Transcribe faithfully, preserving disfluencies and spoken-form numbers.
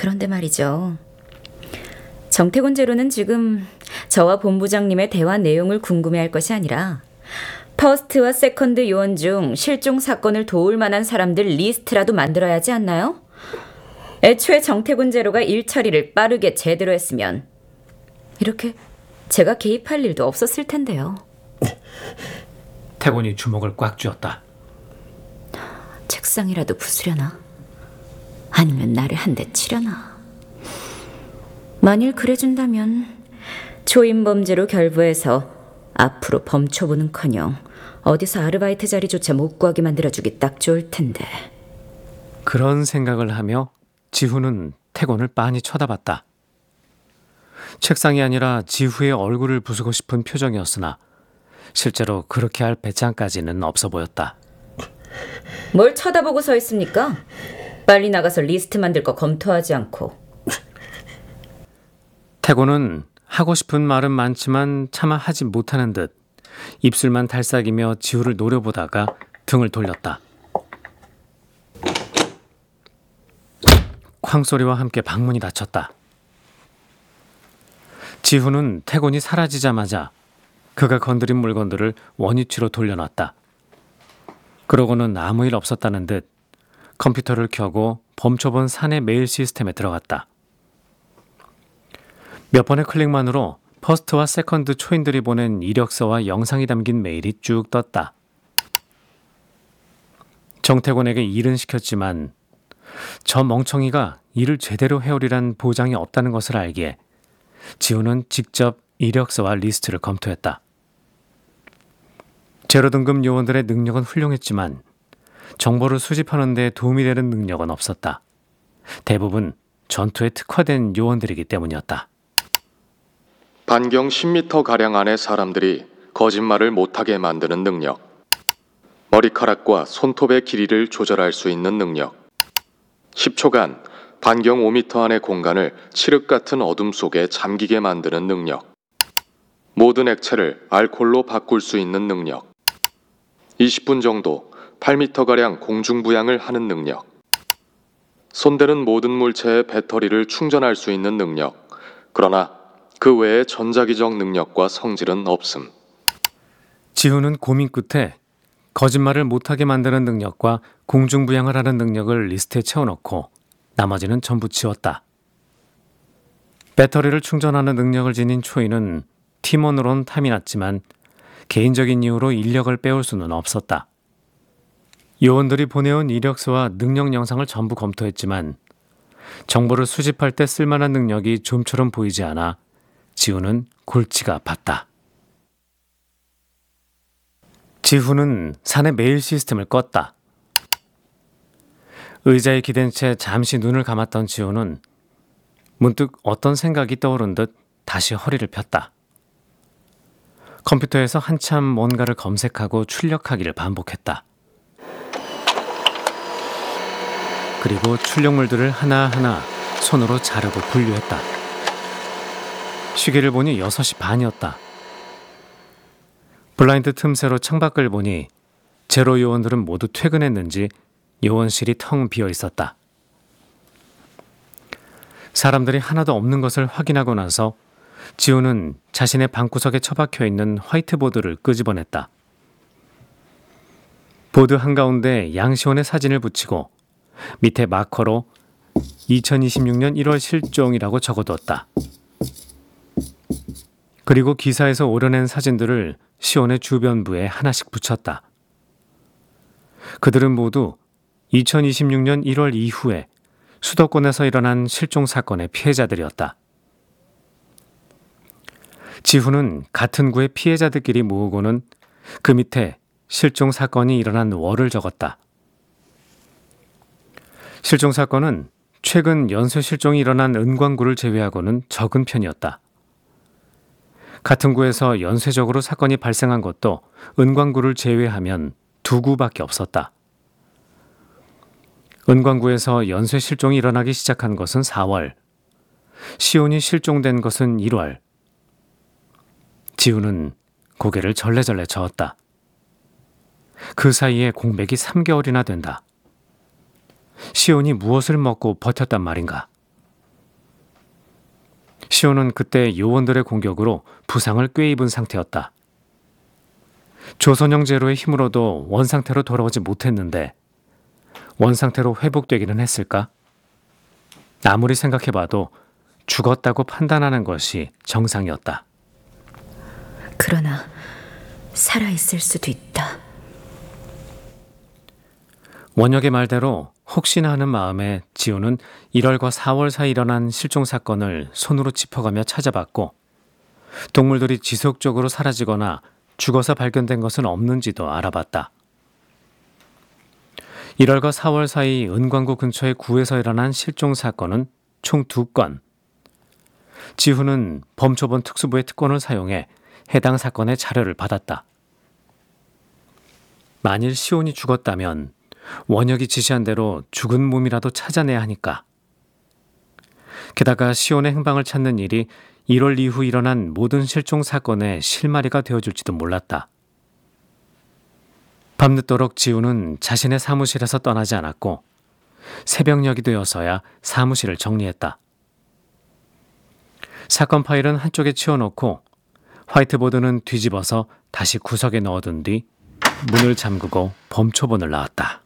그런데 말이죠. 정태곤 제로는 지금 저와 본부장님의 대화 내용을 궁금해할 것이 아니라 퍼스트와 세컨드 요원 중 실종 사건을 도울 만한 사람들 리스트라도 만들어야 하지 않나요? 애초에 정태곤 제로가 일 처리를 빠르게 제대로 했으면 이렇게 제가 개입할 일도 없었을 텐데요. 태곤이 주먹을 꽉 쥐었다. 책상이라도 부수려나? 아니면 나를 한 대 치려나? 만일 그래준다면 초인범죄로 결부해서 앞으로 범초보는커녕 어디서 아르바이트 자리조차 못 구하게 만들어주기 딱 좋을 텐데. 그런 생각을 하며 지후는 태곤을 빤히 쳐다봤다. 책상이 아니라 지후의 얼굴을 부수고 싶은 표정이었으나 실제로 그렇게 할 배짱까지는 없어 보였다. 뭘 쳐다보고 서 있습니까? 빨리 나가서 리스트 만들 거 검토하지 않고. 태곤은 하고 싶은 말은 많지만 차마 하지 못하는 듯 입술만 달싹이며 지후를 노려보다가 등을 돌렸다. 쾅소리와 함께 방문이 닫혔다. 지후는 태곤이 사라지자마자 그가 건드린 물건들을 원위치로 돌려놨다. 그러고는 아무 일 없었다는 듯 컴퓨터를 켜고 범초본 사내 메일 시스템에 들어갔다. 몇 번의 클릭만으로 퍼스트와 세컨드 초인들이 보낸 이력서와 영상이 담긴 메일이 쭉 떴다. 정태곤에게 일은 시켰지만 저 멍청이가 일을 제대로 해오리란 보장이 없다는 것을 알기에 지우는 직접 이력서와 리스트를 검토했다. 제로 등급 요원들의 능력은 훌륭했지만 정보를 수집하는 데 도움이 되는 능력은 없었다. 대부분 전투에 특화된 요원들이기 때문이었다. 반경 십 미터가량 안의 사람들이 거짓말을 못하게 만드는 능력. 머리카락과 손톱의 길이를 조절할 수 있는 능력. 십 초간 반경 오 미터 안의 공간을 칠흑 같은 어둠 속에 잠기게 만드는 능력. 모든 액체를 알코올로 바꿀 수 있는 능력. 이십 분 정도 팔 미터가량 공중부양을 하는 능력. 손대는 모든 물체의 배터리를 충전할 수 있는 능력. 그러나 그 외에 전자기적 능력과 성질은 없음. 지우는 고민 끝에 거짓말을 못하게 만드는 능력과 공중부양을 하는 능력을 리스트에 채워넣고 나머지는 전부 지웠다. 배터리를 충전하는 능력을 지닌 초이는 팀원으론 탐이 났지만 개인적인 이유로 인력을 빼올 수는 없었다. 요원들이 보내온 이력서와 능력 영상을 전부 검토했지만 정보를 수집할 때 쓸만한 능력이 좀처럼 보이지 않아 지우는 골치가 아팠다. 지후는 사내 메일 시스템을 껐다. 의자에 기댄 채 잠시 눈을 감았던 지우는 문득 어떤 생각이 떠오른 듯 다시 허리를 폈다. 컴퓨터에서 한참 뭔가를 검색하고 출력하기를 반복했다. 그리고 출력물들을 하나하나 손으로 자르고 분류했다. 시계를 보니 여섯 시 반이었다. 블라인드 틈새로 창밖을 보니 제로 요원들은 모두 퇴근했는지 요원실이 텅 비어 있었다. 사람들이 하나도 없는 것을 확인하고 나서 지우는 자신의 방구석에 처박혀 있는 화이트보드를 끄집어냈다. 보드 한가운데 양시원의 사진을 붙이고 밑에 마커로 이천이십육 년 일월 실종이라고 적어두었다. 그리고 기사에서 오려낸 사진들을 시온의 주변부에 하나씩 붙였다. 그들은 모두 이천이십육 년 일월 이후에 수도권에서 일어난 실종 사건의 피해자들이었다. 지후는 같은 구의 피해자들끼리 모으고는 그 밑에 실종 사건이 일어난 월을 적었다. 실종 사건은 최근 연쇄 실종이 일어난 은광구를 제외하고는 적은 편이었다. 같은 구에서 연쇄적으로 사건이 발생한 것도 은광구를 제외하면 두 구밖에 없었다. 은광구에서 연쇄 실종이 일어나기 시작한 것은 사월, 시온이 실종된 것은 일월. 지우는 고개를 절레절레 저었다. 그 사이에 공백이 삼 개월이나 된다. 시온이 무엇을 먹고 버텼단 말인가? 시온은 그때 요원들의 공격으로 부상을 꿰입은 상태였다. 조선형 제로의 힘으로도 원상태로 돌아오지 못했는데 원상태로 회복되기는 했을까? 아무리 생각해봐도 죽었다고 판단하는 것이 정상이었다. 그러나 살아있을 수도 있다. 원혁의 말대로 혹시나 하는 마음에 지우는 일월과 사월 사이 일어난 실종 사건을 손으로 짚어가며 찾아봤고 동물들이 지속적으로 사라지거나 죽어서 발견된 것은 없는지도 알아봤다. 일월과 사월 사이 은광구 근처의 구에서 일어난 실종 사건은 총 두 건. 지후는 범초본 특수부의 특권을 사용해 해당 사건의 자료를 받았다. 만일 시온이 죽었다면 원혁이 지시한 대로 죽은 몸이라도 찾아내야 하니까. 게다가 시온의 행방을 찾는 일이 일월 이후 일어난 모든 실종 사건의 실마리가 되어줄지도 몰랐다. 밤늦도록 지우는 자신의 사무실에서 떠나지 않았고 새벽녘이 되어서야 사무실을 정리했다. 사건 파일은 한쪽에 치워놓고 화이트보드는 뒤집어서 다시 구석에 넣어둔 뒤 문을 잠그고 범초본을 나왔다.